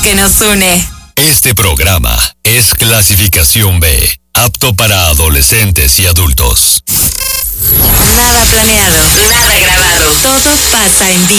que nos une. Este programa es clasificación B, apto para adolescentes y adultos. Nada planeado, nada grabado. Todo pasa en vivo.